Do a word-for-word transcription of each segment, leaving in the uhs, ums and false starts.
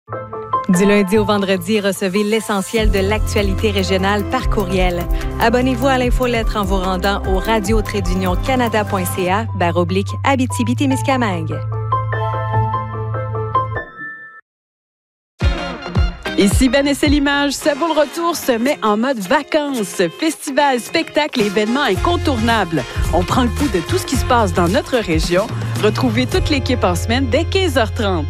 Du lundi au vendredi, recevez l'essentiel de l'actualité régionale par courriel. Abonnez-vous à l'infolettre en vous rendant au radio trait d'union canada point c a barre oblique Abitibi-Témiscamingue. Ici Vanessa Limage, Ça vaut le retour se met en mode vacances. Festival, spectacle et événements incontournables. On prend le pouls de tout ce qui se passe dans notre région. Retrouvez toute l'équipe en semaine dès quinze heures trente.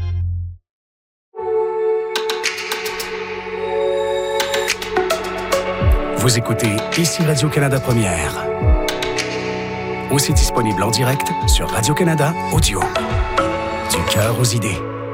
Vous écoutez ici Radio-Canada Première. Aussi disponible en direct sur Radio-Canada Audio. Du cœur aux idées.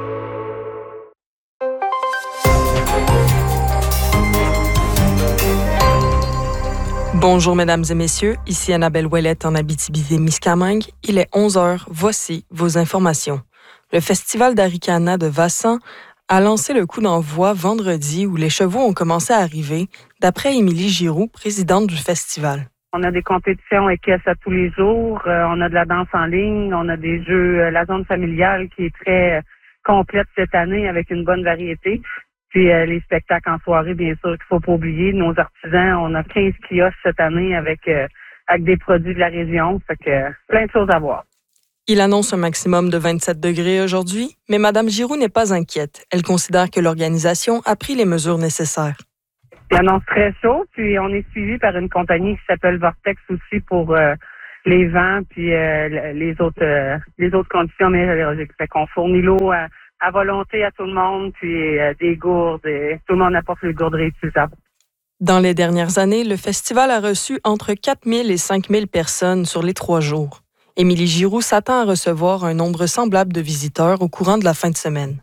Bonjour mesdames et messieurs, ici Annabelle Ouellette en Abitibi-Témiscamingue. Il est onze heures, voici vos informations. Le Festival d'Arikana de Vassan a lancé le coup d'envoi vendredi où les chevaux ont commencé à arriver, d'après Émilie Giroux, présidente du festival. On a des compétitions équestres à tous les jours, euh, on a de la danse en ligne, on a des jeux, euh, la zone familiale qui est très euh, complète cette année avec une bonne variété. Puis euh, les spectacles en soirée, bien sûr, qu'il faut pas oublier. Nos artisans, on a quinze kiosques cette année avec, euh, avec des produits de la région, fait que euh, plein de choses à voir. Il annonce un maximum de vingt-sept degrés aujourd'hui, mais Mme Giroux n'est pas inquiète. Elle considère que l'organisation a pris les mesures nécessaires. Il annonce très chaud, puis on est suivi par une compagnie qui s'appelle Vortex aussi pour euh, les vents puis euh, les autres euh, les autres conditions météorologiques. Fait qu'on fournit l'eau à, à volonté à tout le monde, puis euh, des gourdes, et tout le monde apporte les gourdes réutilisables. Dans les dernières années, le festival a reçu entre quatre mille et cinq mille personnes sur les trois jours. Émilie Giroux s'attend à recevoir un nombre semblable de visiteurs au courant de la fin de semaine.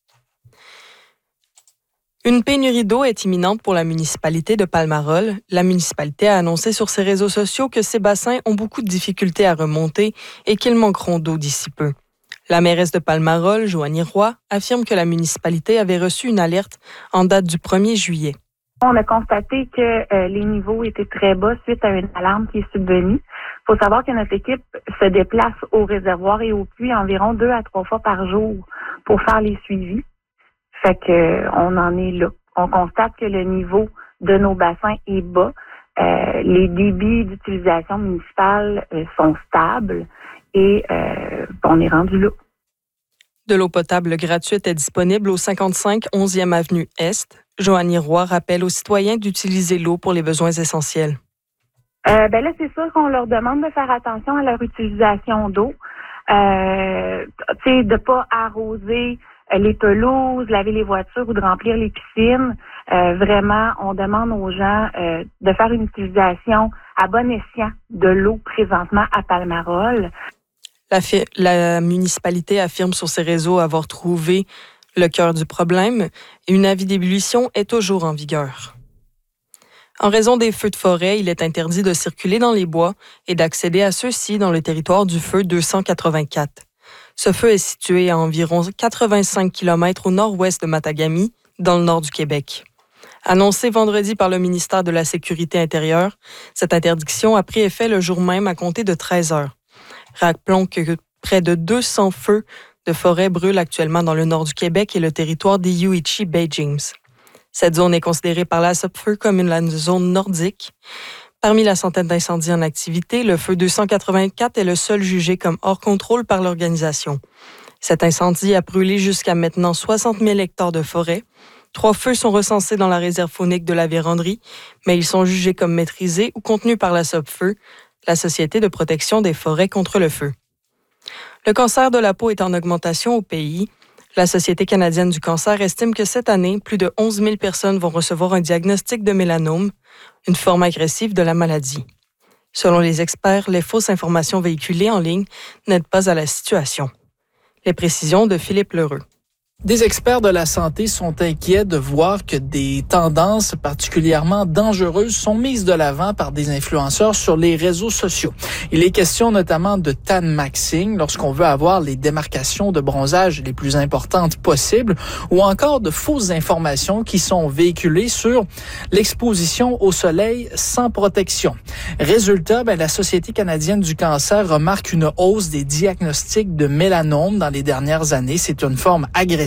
Une pénurie d'eau est imminente pour la municipalité de Palmarol. La municipalité a annoncé sur ses réseaux sociaux que ces bassins ont beaucoup de difficultés à remonter et qu'ils manqueront d'eau d'ici peu. La mairesse de Palmarol, Joanie Roy, affirme que la municipalité avait reçu une alerte en date du premier juillet. On a constaté que euh, les niveaux étaient très bas suite à une alarme qui est subvenue. Il faut savoir que notre équipe se déplace au réservoir et au puits environ deux à trois fois par jour pour faire les suivis. Fait que euh, on en est là. On constate que le niveau de nos bassins est bas. Euh, les débits d'utilisation municipale euh, sont stables et euh, on est rendu là. De l'eau potable gratuite est disponible au cinquante-cinq onzième avenue Est. Joanie Roy rappelle aux citoyens d'utiliser l'eau pour les besoins essentiels. Euh, ben là, c'est sûr qu'on leur demande de faire attention à leur utilisation d'eau. Euh, tu sais, de pas arroser les pelouses, laver les voitures ou de remplir les piscines. Euh, vraiment, on demande aux gens euh, de faire une utilisation à bon escient de l'eau présentement à Palmarol. La, fi- la municipalité affirme sur ses réseaux avoir trouvé le cœur du problème et une avis d'ébullition est toujours en vigueur. En raison des feux de forêt, il est interdit de circuler dans les bois et d'accéder à ceux-ci dans le territoire du feu deux cent quatre-vingt-quatre. Ce feu est situé à environ quatre-vingt-cinq kilomètres au nord-ouest de Matagami, dans le nord du Québec. Annoncé vendredi par le ministère de la Sécurité intérieure, cette interdiction a pris effet le jour même à compter de treize heures. Rappelons que près de deux cents feux de forêt brûlent actuellement dans le nord du Québec et le territoire des Yuichi Bay James. Cette zone est considérée par la Sopfeu comme une zone nordique. Parmi la centaine d'incendies en activité, le feu deux cent quatre-vingt-quatre est le seul jugé comme hors contrôle par l'organisation. Cet incendie a brûlé jusqu'à maintenant soixante mille hectares de forêt. Trois feux sont recensés dans la réserve faunique de la Vérandrie, mais ils sont jugés comme maîtrisés ou contenus par la Sopfeu, la Société de protection des forêts contre le feu. Le cancer de la peau est en augmentation au pays. La Société canadienne du cancer estime que cette année, plus de onze mille personnes vont recevoir un diagnostic de mélanome, une forme agressive de la maladie. Selon les experts, les fausses informations véhiculées en ligne n'aident pas à la situation. Les précisions de Philippe Lheureux. Des experts de la santé sont inquiets de voir que des tendances particulièrement dangereuses sont mises de l'avant par des influenceurs sur les réseaux sociaux. Il est question notamment de tan maxing lorsqu'on veut avoir les démarcations de bronzage les plus importantes possibles ou encore de fausses informations qui sont véhiculées sur l'exposition au soleil sans protection. Résultat, ben, la Société canadienne du cancer remarque une hausse des diagnostics de mélanome dans les dernières années. C'est une forme agressive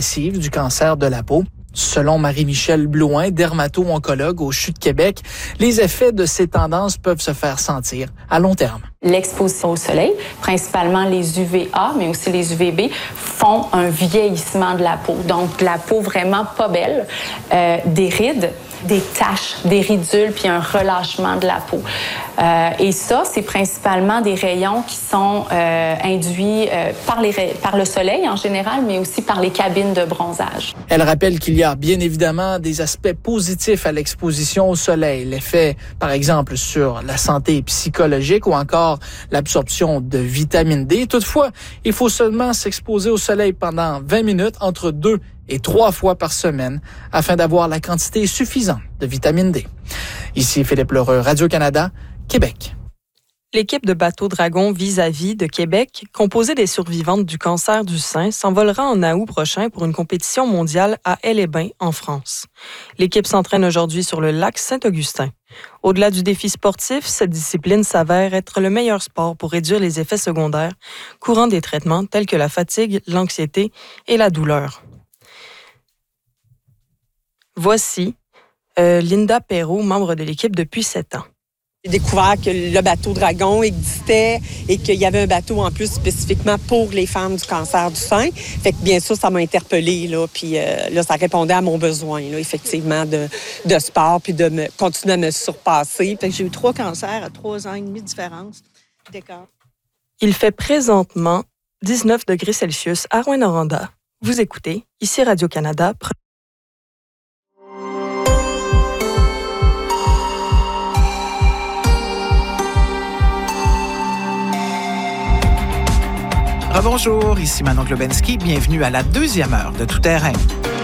progressive du cancer de la peau. Selon Marie-Michelle Blouin, dermato-oncologue au C H U de Québec, les effets de ces tendances peuvent se faire sentir à long terme. L'exposition au soleil, principalement les U V A, mais aussi les U V B, font un vieillissement de la peau. Donc, la peau vraiment pas belle, euh, des rides, des taches, des ridules, puis un relâchement de la peau. Euh, et ça, c'est principalement des rayons qui sont euh, induits euh, par, les, par le soleil en général, mais aussi par les cabines de bronzage. Elle rappelle qu'il y a bien évidemment des aspects positifs à l'exposition au soleil. L'effet, par exemple, sur la santé psychologique ou encore l'absorption de vitamine D. Toutefois, il faut seulement s'exposer au soleil pendant vingt minutes entre deux et trois fois par semaine afin d'avoir la quantité suffisante de vitamine D. Ici Philippe Lheureux, Radio-Canada, Québec. L'équipe de bateau Dragon Vis-à-Vis de Québec, composée des survivantes du cancer du sein, s'envolera en août prochain pour une compétition mondiale à El-les-Bains, en France. L'équipe s'entraîne aujourd'hui sur le lac Saint-Augustin. Au-delà du défi sportif, cette discipline s'avère être le meilleur sport pour réduire les effets secondaires courants des traitements tels que la fatigue, l'anxiété et la douleur. Voici euh, Linda Perrault, membre de l'équipe depuis sept ans. J'ai découvert que le bateau Dragon existait et qu'il y avait un bateau en plus spécifiquement pour les femmes du cancer du sein. Fait que bien sûr, ça m'a interpellée, là, puis euh, là, ça répondait à mon besoin, là, effectivement, de, de sport, puis de me, continuer à me surpasser. Fait que j'ai eu trois cancers à trois ans et demi de différence d'écart. Il fait présentement dix-neuf degrés Celsius à Rouyn-Noranda. Vous écoutez, ici Radio-Canada. Bonjour, ici Manon Globensky. Bienvenue à la deuxième heure de Tout terrain.